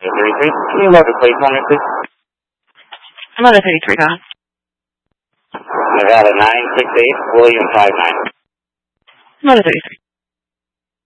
33. Can you load the plate for me, please? Another 33, Don. Nevada 968, William 59. Another 33.